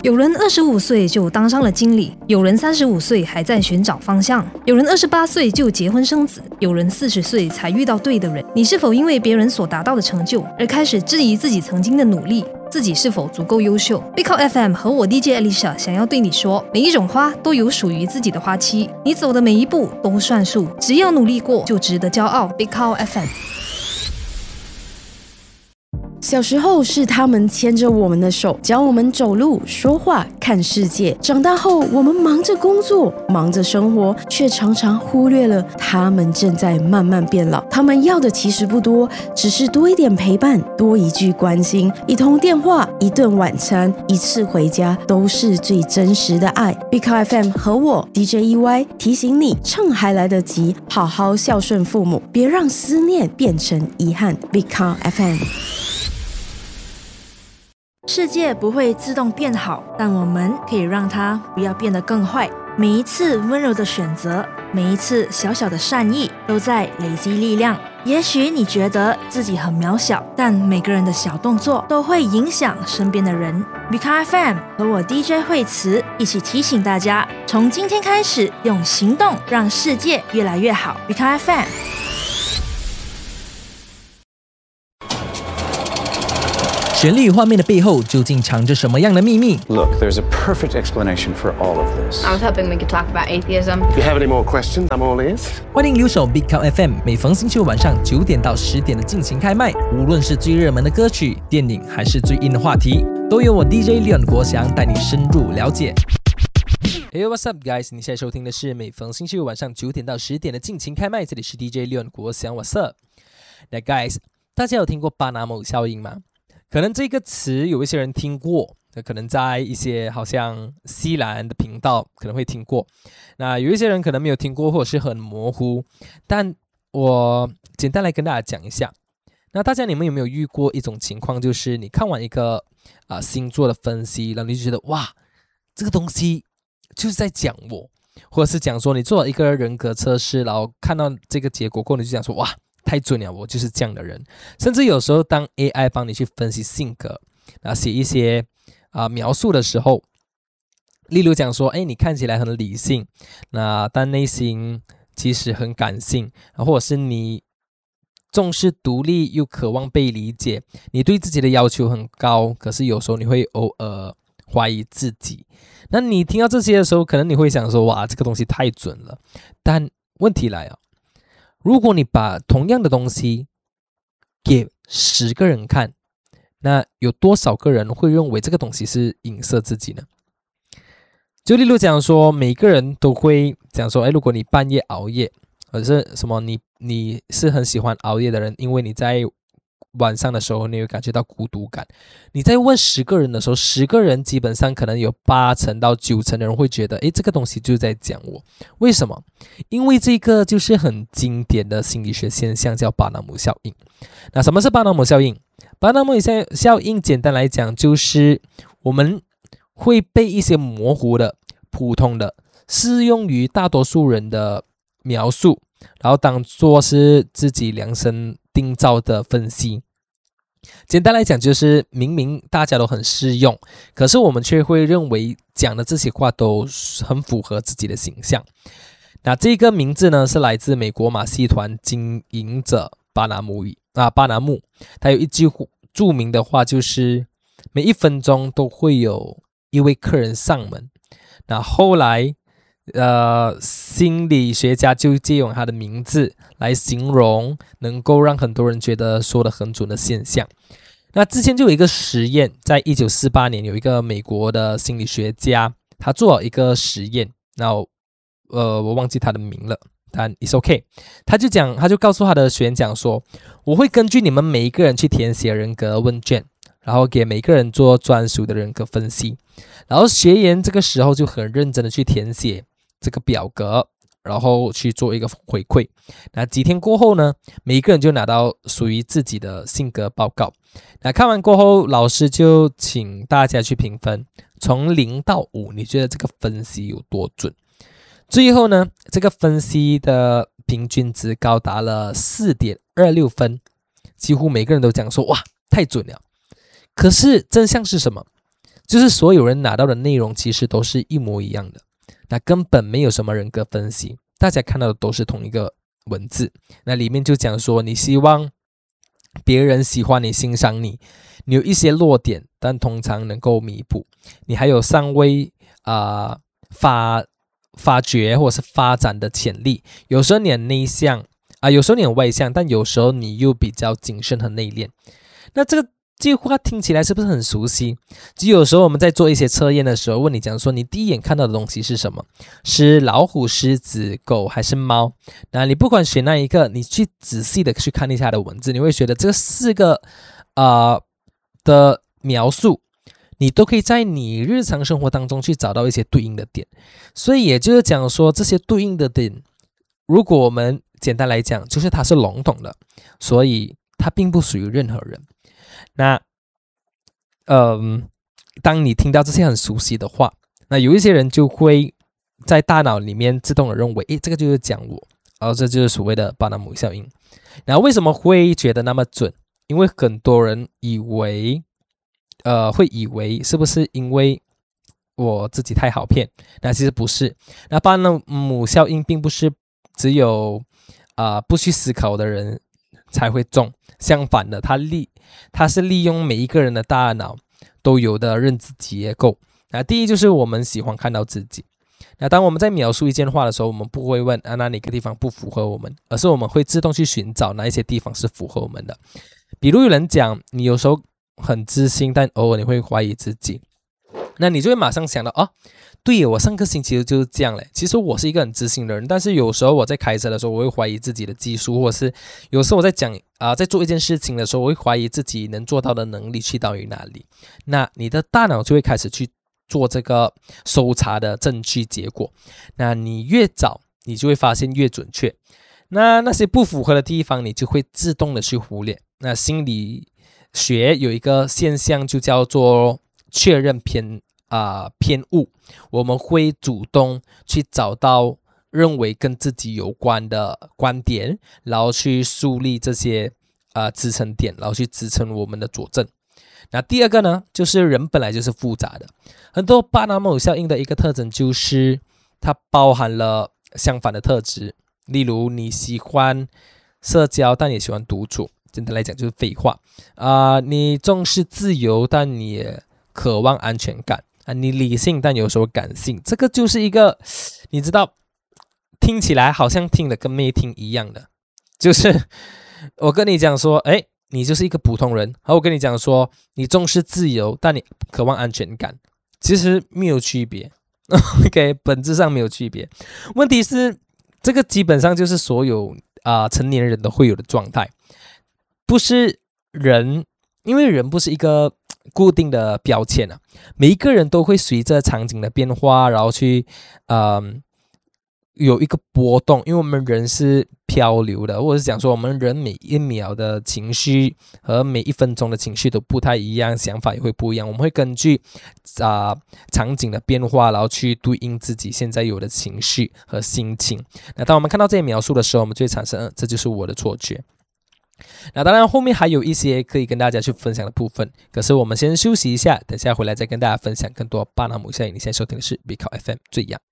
有人25岁就当上了经理，有人35岁还在寻找方向，有人28岁就结婚生子，有人40岁才遇到对的人。你是否因为别人所达到的成就而开始质疑自己曾经的努力？自己是否足够优秀？ Big Cow FM 和我 DJ Alicia 想要对你说，每一种花都有属于自己的花期，你走的每一步都算数，只要努力过就值得骄傲。 Big Cow FM。 小时候是他们牵着我们的手，教我们走路、说话、看世界。长大后，我们忙着工作，忙着生活，却常常忽略了他们正在慢慢变老。他们要的其实不多，只是多一点陪伴，多一句关心，一通电话，一顿晚餐，一次回家，都是最真实的爱。Big Cow FM 和我 DJ EY 提醒你，趁还来得及，好好孝顺父母，别让思念变成遗憾。Big Cow FM。世界不会自动变好，但我们可以让它不要变得更坏。每一次温柔的选择，每一次小小的善意，都在累积力量。也许你觉得自己很渺小，但每个人的小动作都会影响身边的人。Big Cow FM 和我 DJ 惠慈一起提醒大家，从今天开始，用行动让世界越来越好。Big Cow FM。 旋律画面的背后究竟藏着什么样的秘密？ Look, there's a perfect explanation for all of this. I was hoping we could talk about atheism. If you have any more questions, I'm all ears. 欢迎留守 Big Cow FM， 每逢星期五晚上9点到10点的尽情开麦。无论是最热门的歌曲、电影，还是最硬的话题，都由我 DJ Leon 国祥带你深入了解。Hey, what's up, guys？ 你现在收听的是每逢星期五晚上9点到10点的尽情开麦，这里是 DJ Leon 国祥 ，What's up？ 那 guys， 大家有听过巴拿姆效应吗？可能这个词有一些人听过，可能在一些好像西兰的频道可能会听过，那有一些人可能没有听过，或者是很模糊，但我简单来跟大家讲一下。那大家你们有没有遇过一种情况，就是你看完一个星座的分析，然后你就觉得哇，这个东西就是在讲我，或者是讲说你做了一个人格测试，然后看到这个结果过后，你就讲说哇，太准了，我就是这样的人。甚至有时候当 AI 帮你去分析性格，然后写一些描述的时候，例如讲说，你看起来很理性，但内心其实很感性，或者是你重视独立又渴望被理解，你对自己的要求很高，可是有时候你会偶尔怀疑自己。那你听到这些的时候，可能你会想说，哇，这个东西太准了。但问题来了，如果你把同样的东西给10个人看，那有多少个人会认为这个东西是影射自己呢？就例如讲说，每个人都会讲说，如果你半夜熬夜，或者是什么你是很喜欢熬夜的人，因为你在晚上的时候你会感觉到孤独感。你在问10个人的时候，10个人基本上可能有8成到9成的人会觉得，这个东西就是在讲我。为什么？因为这个就是很经典的心理学现象，叫巴纳姆效应。那什么是巴纳姆效应？巴纳姆效应简单来讲，就是我们会被一些模糊的、普通的、适用于大多数人的描述，然后当作是自己量身定造的分析。简单来讲，就是明明大家都很适用，可是我们却会认为讲的这些话都很符合自己的形象。那这个名字呢，是来自美国马戏团经营者巴拿姆，他有一句著名的话，就是每1分钟都会有一位客人上门。那后来心理学家就借用他的名字来形容能够让很多人觉得说得很准的现象。那之前就有一个实验，在1948年有一个美国的心理学家，他做了一个实验，然后我忘记他的名了，但 it's okay。 他就告诉他的学员讲说，我会根据你们每一个人去填写人格问卷，然后给每个人做专属的人格分析。然后学员这个时候就很认真的去填写这个表格，然后去做一个回馈。那几天过后呢，每一个人就拿到属于自己的性格报告。那看完过后，老师就请大家去评分，从0到5，你觉得这个分析有多准？最后呢，这个分析的平均值高达了 4.26 分，几乎每个人都讲说，哇，太准了。可是真相是什么？ 就是所有人拿到的内容其实都是一模一样的，那根本没有什么人格分析，大家看到的都是同一个文字。那里面就讲说，你希望别人喜欢你、欣赏你，你有一些弱点，但通常能够弥补，你还有尚未发掘或是发展的潜力。有时候你很内向有时候你很外向，但有时候你又比较谨慎和内敛。那这句话听起来是不是很熟悉？就有时候我们在做一些测验的时候，问你讲说你第一眼看到的东西是什么？是老虎、狮子、狗还是猫？那你不管选哪一个，你去仔细的去看一下它的文字，你会觉得这4个的描述，你都可以在你日常生活当中去找到一些对应的点。所以也就是讲说，这些对应的点，如果我们简单来讲，就是它是笼统的，所以它并不属于任何人。那当你听到这些很熟悉的话，那有一些人就会在大脑里面自动的认为，这个就是讲我，这就是所谓的巴纳姆效应。那为什么会觉得那么准？因为很多人会以为是不是因为我自己太好骗？那其实不是。那巴纳姆效应并不是只有不去思考的人才会中，相反的，它是利用每一个人的大脑都有的认知结构。那第一就是我们喜欢看到自己。那当我们在描述一件话的时候，我们不会问哪个地方不符合我们，而是我们会自动去寻找哪一些地方是符合我们的。比如有人讲你有时候很自信，但偶尔你会怀疑自己，那你就会马上想到对，我上个星期就是这样嘞。其实我是一个很自信的人，但是有时候我在开车的时候，我会怀疑自己的技术，或者是有时候我在在做一件事情的时候，我会怀疑自己能做到的能力去到于哪里。那你的大脑就会开始去做这个搜查的证据结果。那你越早，你就会发现越准确。那些不符合的地方，你就会自动的去忽略。那心理学有一个现象就叫做确认偏误，我们会主动去找到认为跟自己有关的观点，然后去树立这些支撑点，然后去支撑我们的佐证。那第二个呢，就是人本来就是复杂的，很多巴纳姆效应的一个特征就是它包含了相反的特质。例如你喜欢社交，但也喜欢独处，简单来讲就是废话。你重视自由，但你也渴望安全感。你理性，但有时候感性。这个就是一个你知道听起来好像听的跟没听一样的，就是我跟你讲说你就是一个普通人，和我跟你讲说你重视自由，但你渴望安全感，其实没有区别OK， 本质上没有区别。问题是这个基本上就是所有成年人都会有的状态，不是人，因为人不是一个固定的标签每一个人都会随着场景的变化，然后去有一个波动，因为我们人是漂流的，或者是讲说我们人每一秒的情绪和每一分钟的情绪都不太一样，想法也会不一样，我们会根据场景的变化，然后去对应自己现在有的情绪和心情。那当我们看到这些描述的时候，我们就会产生这就是我的错觉。那当然后面还有一些可以跟大家去分享的部分，可是我们先休息一下，等下回来再跟大家分享更多巴纳姆效应。你现在收听的是 Big Cow FM 最痒。